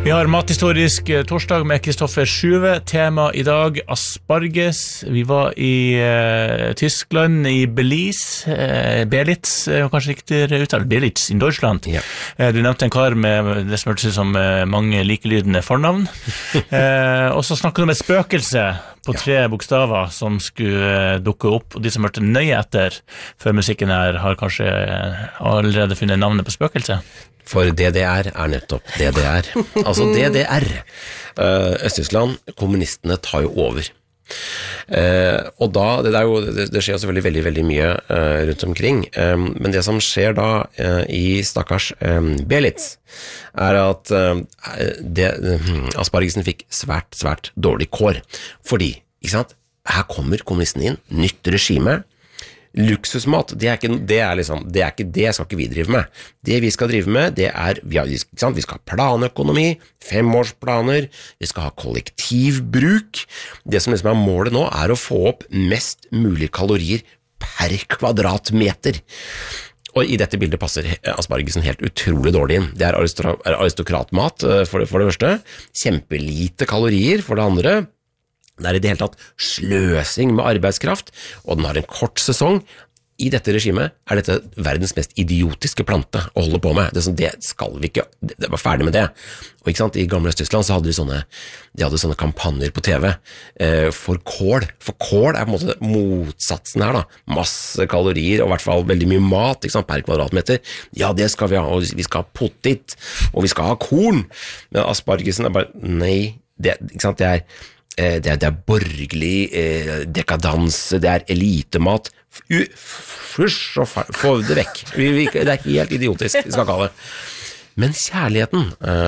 Vi har mathistorisk torsdag med Kristoffer Sjuve. Tema i dag, asparges. Vi var i Tyskland, i Belize, Belitz, kanskje riktigere uttalt, Belitz in Deutschland. Ja. Du nevnte en kar med det som hørtes ut som mange likelydende fornavn. Og så snakket du om et spøkelse på 3 bokstaver som skulle dukke opp, og de som hørte nøye etter før musikken her har kanskje allerede funnet navnet på spøkelset. For DDR nettopp DDR. Altså DDR. Øst-Tyskland, kommunistene tar jo over. Og da, det skjer selvfølgelig veldig, veldig mye rundt omkring. Men det som skjer da i stakkars Belitz, at aspargesen fikk svært dårlig kår. Fordi, ikke sant, her kommer kommunistene inn, nytt regime. Luksusmat, det skal ikke vi drive med. Det vi skal drive med, vi skal ha planøkonomi, 5-årsplaner, vi skal ha kollektivbruk. Det som liksom er målet nå, å få opp mest mulig kalorier per kvadratmeter. Og i dette bildet passer aspargesen helt utrolig dårlig inn. Det aristokratmat for det første, kjempelite kalorier for det andre. Det i det hele tatt sløsing med arbeidskraft, og den har en kort sesong. I dette regimet dette verdens mest idiotiske plante å holde på med. Det skal vi ikke, det var ferdig med det. Og ikke sant, i gamle Øst-Tyskland så hadde de hadde sånne kampanjer på TV for kål. For kål på en måte motsatsen her da. Masse kalorier, og i hvert fall veldig mye mat, ikke sant, per kvadratmeter. Ja, det skal vi ha, og vi skal ha potet, og vi skal ha korn. Men aspargesen bare, nei, ikke sant, det borgerlig dekadanse, det elitemat. Fysj, få det vekk. Det helt idiotisk, vi skal kalle det. Men kjærligheten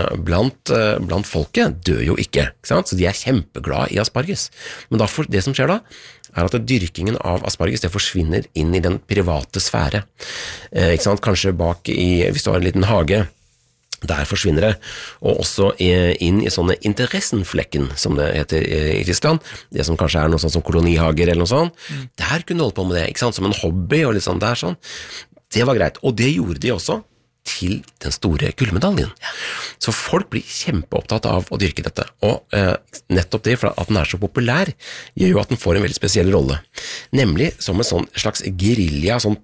blant folket dør jo ikke sant? Så de kjempeglade i asparges. Men det som skjer da, at dyrkingen av asparges det forsvinner inn i den private sfære. Ikke sant? Kanskje hvis du har en liten hage, der forsvinner det, og også inn i sånne interessenflekken, som det heter i Tyskland, det som kanskje noe sånt som kolonihager eller noe sånt, der kunne du holde på med det, ikke sant, som en hobby og litt sånn der sånn. Det var greit, og det gjorde de også til den store gullmedaljen. Så folk blir kjempeopptatt av å dyrke dette, og nettopp det, for at den så populær, gjør jo at den får en veldig spesiell rolle. Nemlig som en sånn slags guerilla, sånn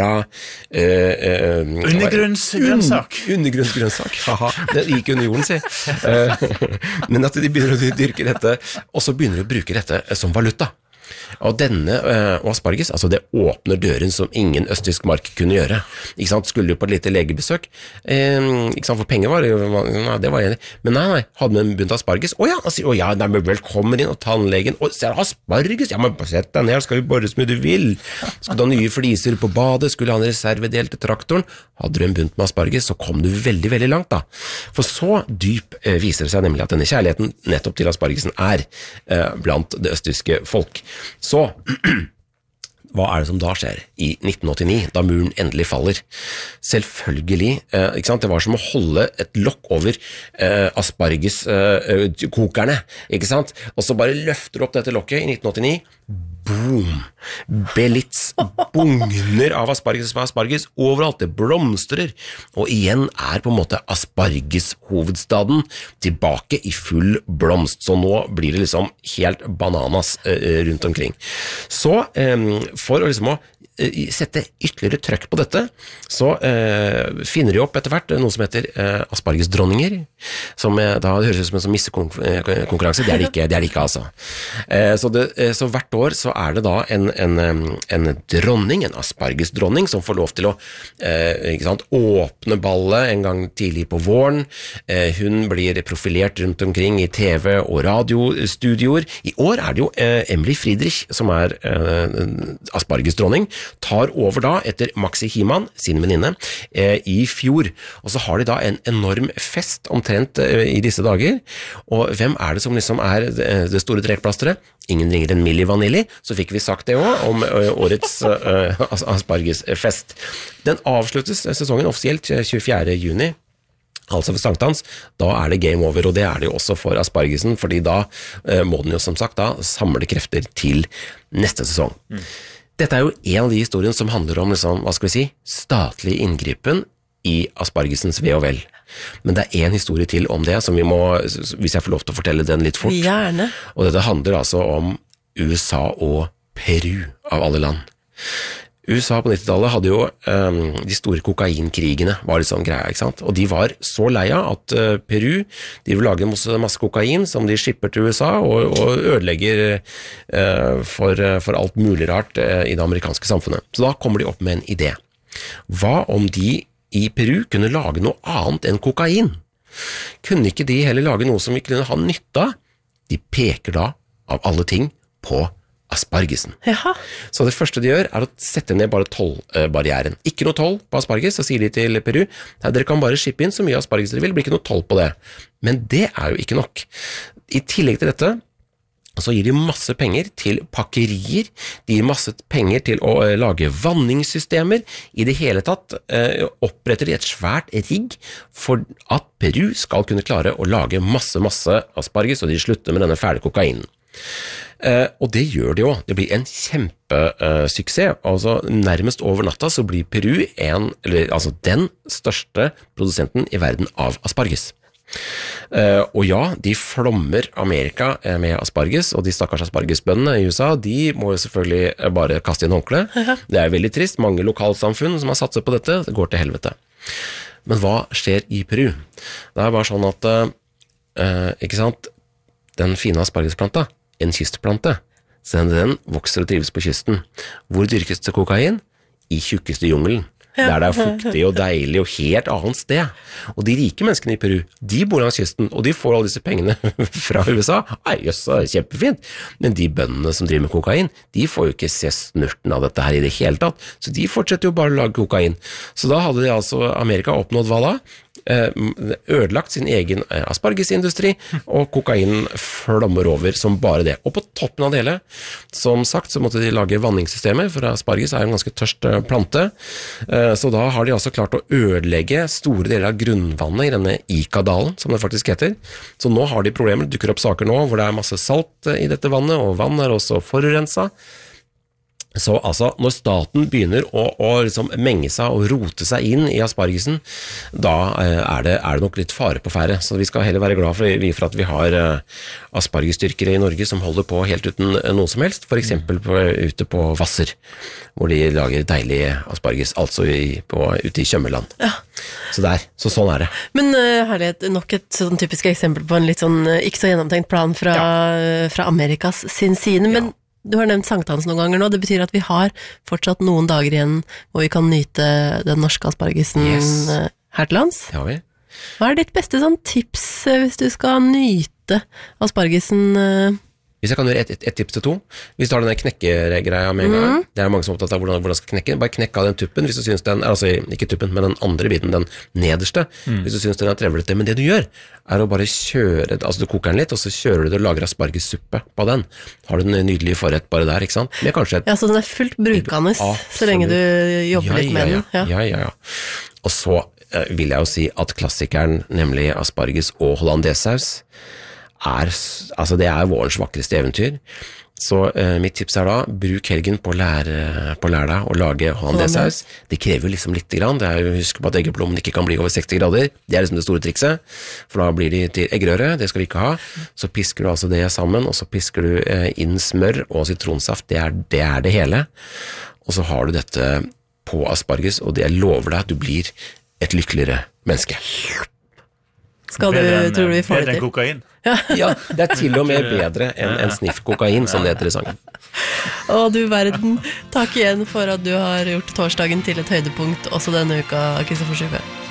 undergrunnsgrønnsak. Undergrunnsgrønnsak, haha, det gikk under jorden, si. Men at de begynner å dyrke dette, og så begynner de å bruke dette som valuta. Og asparges, altså det åpner døren som ingen østtysk mark kunne gjøre. Ikke sant? Skulle du på et lite legebesøk, ikke sant? For penger det var enig. Men nei, hadde vi en bunt asparges, velkommen inn, og tannlegen, ser du asparges? Ja, men sett deg ned, skal vi borre så mye du vil. Skulle du ha nye fliser på badet, skulle du ha en reservedel til traktoren, hadde du en bunt med asparges, så kom du veldig, veldig langt da. For så dyp viser det seg nemlig at denne kjærligheten nettopp til aspargesen blant det østtyske folk. Så, hva det som da skjer i 1989, da muren endelig faller? Selvfølgelig, ikke sant? Det var som å holde et lokk over aspargeskokerne, ikke sant? Og så bare løfter opp dette lokket i 1989, boom! Belitz bugner av asparges overalt, det blomstrer, og igjen på en måte aspargeshovedstaden tilbake i full blomst, så nå blir det liksom helt bananas rundt omkring. Så for å liksom sette ytterligere trøkk på dette, så finner de opp etter hvert noe som heter aspargesdronninger, som da høres ut som en sånn missekonkurranse, det det ikke altså. Så hvert år så det da en dronning, en aspargesdronning, som får lov til å ikke sant, åpne ballet en gang tidlig på våren. Hun blir profilert rundt omkring i TV og radiostudioer. I år det jo Emily Friedrich som aspargesdronning, tar over da etter Maxi Himan, sin venninne, i fjor. Og så har de da en enorm fest omtrent i disse dager. Og hvem det som liksom det store trekkplasteret? Ingen ringer en Milli Vanilli, så fikk vi sagt det også om årets aspargesfest. Den avsluttes sesongen offisielt 24. juni, altså for Sankthans. Da det game over, og det det jo også for aspargesen, fordi da må den jo som sagt da samle krefter til neste sesong. Dette jo en av de historiene som handler om liksom, hva skal vi si, statlig inngripen i aspargesens ve og vel. Men det en historie til om det, som vi må, hvis jeg får lov til å fortelle den litt fort. Gjerne. Og dette handler altså om USA og Peru, av alle land. USA på 90-tallet hadde jo de store kokainkrigene, var litt sånn greia, ikke sant? Og de var så leia at Peru, de vil lage masse kokain som de skipper til USA og ødelegger for alt mulig rart i det amerikanske samfunnet. Så da kommer de opp med en idé. Hva om de i Peru kunne lage noe annet enn kokain? Kunne ikke de heller lage noe som vi kunne ha nytte av? De peker da, av alle ting, på aspargesen. Jaha. Så det første de gjør å sette ned bare tollbarrieren. Ikke noe toll på asparges, så sier de til Peru, nei, dere kan bare shippe inn så mye asparges dere vil, det blir ikke noe toll på det. Men det jo ikke nok. I tillegg til dette, så gir de masse penger til pakkerier, de gir masse penger til å lage vanningssystemer, i det hele tatt oppretter de et svært rigg for at Peru skal kunne klare å lage masse asparges, og de slutter med denne fæle kokainen. Og det gjør det jo, det blir en kjempesuksess, altså nærmest over natta så blir Peru den største produsenten i verden av asparges. Og ja, de flommer Amerika med asparges, og de stakkars aspargesbøndene i USA, de må jo selvfølgelig bare kaste inn håndkle. Det veldig trist, mange lokalsamfunn som har satset på dette, det går til helvete. Men hva skjer i Peru? Det bare sånn at, ikke sant, den fine aspargesplanta, en kystplante, så den vokser og trives på kysten. Hvor dyrkes det kokain? I tjukkeste jungelen. Der det fuktig og deilig og helt annet sted. Og de rike menneskene i Peru, de bor langs kysten, og de får alle disse pengene fra USA. Jøss, kjempefint. Men de bøndene som driver med kokain, de får jo ikke se snurten av dette her i det hele tatt. Så de fortsetter jo bare å lage kokain. Så da hadde de altså Amerika oppnådd hva da? Ødelagt sin egen aspargesindustri, og kokainen flommer over som bare det. Og på toppen av det hele, som sagt, så måtte de lage vanningssystemer, for asparges en ganske tørst plante, så da har de altså klart å ødelegge store deler av grunnvannet i denne Ica-dalen, som det faktisk heter. Så nå har de problemer, det dukker opp saker nå hvor det masse salt i dette vannet, og vann også forurenset. Så altså, når staten begynner å liksom menge seg og rote seg inn i aspargesen, da det nok litt fare på ferde. Så vi skal heller være glad for at vi har aspargesdyrkere i Norge som holder på helt uten noe som helst, for eksempel ute på Hvasser, hvor de lager deilig asparges, altså ute i Tjømmerland. Ja. Så sånn det. Men herlighet, nok et sånn typisk eksempel på en litt sånn ikke så gjennomtenkt plan fra Amerikas sin side, men du har nevnt sankthans noen ganger nå, det betyr at vi har fortsatt noen dager igjen hvor vi kan nyte den norske aspargesen her til lands. Ja, vi. Hva ditt beste sånn tips hvis du skal nyte aspargesen? Hvis jeg kan gjøre et tips til to, hvis du har denne knekkeregreia med en gang, det mange som er opptatt av hvordan skal knekke, bare knekk av den tuppen, hvis du synes den, altså ikke tuppen, men den andre biten, den nederste, hvis du synes den trevlete, men det du gjør, å bare kjøre, altså du koker den litt, og så kjører du det og lager aspargessuppe på den. Har du den nydelige forrett bare der, ikke sant? Med kanskje ja, så den fullt brukende, så lenge du jobber litt med den. Ja. Og så vil jeg jo si at klassikeren, nemlig asparges og hollandesaus, altså det vårens vakreste eventyr. Så mitt tips da, bruk helgen på å lære deg å lage hollandesaus. Det krever jo liksom litt grann, husk på at eggeplommen ikke kan bli over 60 grader, det liksom det store trikset, for da blir de til eggerøre, det skal vi ikke ha. Så pisker du altså det sammen, og så pisker du inn smør og sitronsaft, det det hele. Og så har du dette på asparges, og det lover deg at du blir et lykkeligere menneske. Tror du vi får det til? Bedre enn kokain? Ja, det til og med bedre enn sniff kokain, som det heter i sangen. Å du verden, takk igjen for at du har gjort torsdagen til et høydepunkt også denne uka, Kristoffer Skyve.